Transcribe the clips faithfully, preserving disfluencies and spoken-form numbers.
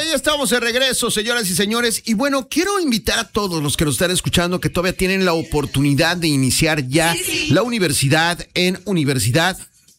ya estamos de regreso, señoras y señores. Y bueno, quiero invitar a todos los que nos están escuchando que todavía tienen la oportunidad de iniciar ya la universidad en Universidad.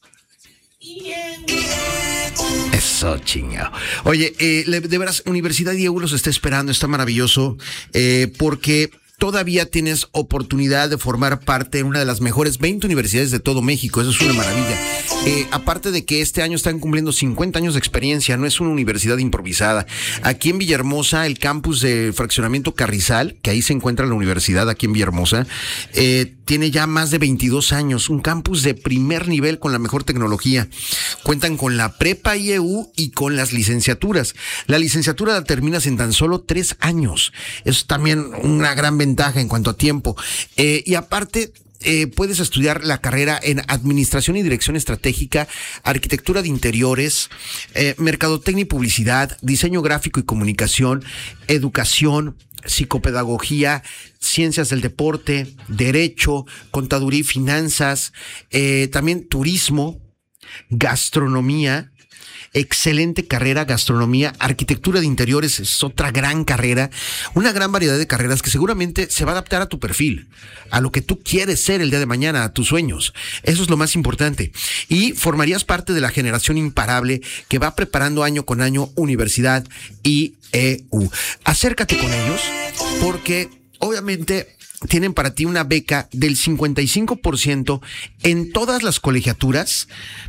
Eso, chingado. Oye, eh, de veras, Universidad I E U los está esperando, está maravilloso, eh, porque todavía tienes oportunidad de formar parte de una de las mejores veinte universidades de todo México. Eso es una maravilla. Eh, aparte de que este año están cumpliendo cincuenta años de experiencia, no es una universidad improvisada. Aquí en Villahermosa, el campus de Fraccionamiento Carrizal, que ahí se encuentra la universidad, aquí en Villahermosa, eh, tiene ya más de veintidós años, un campus de primer nivel con la mejor tecnología. Cuentan con la prepa I E U y con las licenciaturas. La licenciatura la terminas en tan solo tres años. Eso es también una gran ventaja en cuanto a tiempo. Eh, y aparte, Eh, puedes estudiar la carrera en Administración y Dirección Estratégica, Arquitectura de Interiores, eh, Mercadotecnia y Publicidad, Diseño Gráfico y Comunicación, Educación, Psicopedagogía, Ciencias del Deporte, Derecho, Contaduría y Finanzas, eh, también Turismo, Gastronomía. Excelente carrera, gastronomía, arquitectura de interiores es otra gran carrera, una gran variedad de carreras que seguramente se va a adaptar a tu perfil, a lo que tú quieres ser el día de mañana, a tus sueños. Eso es lo más importante. Y formarías parte de la generación imparable que va preparando año con año Universidad I E U. Acércate con ellos porque obviamente tienen para ti una beca del cincuenta y cinco por ciento en todas las colegiaturas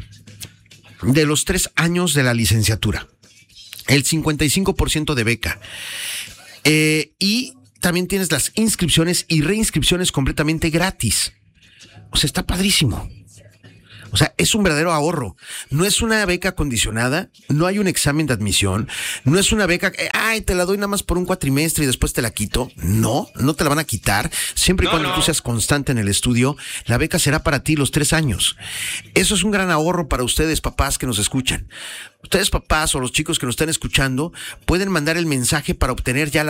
de los tres años de la licenciatura. El cincuenta y cinco por ciento de beca. Eh, y también tienes las inscripciones y reinscripciones completamente gratis. O sea, está padrísimo. O sea, es un verdadero ahorro. No es una beca condicionada, no hay un examen de admisión, no es una beca que, ay, te la doy nada más por un cuatrimestre y después te la quito. No, no te la van a quitar. Siempre y no, cuando no. tú seas constante en el estudio, la beca será para ti los tres años. Eso es un gran ahorro para ustedes, papás que nos escuchan. Ustedes, papás, o los chicos que nos están escuchando, pueden mandar el mensaje para obtener ya la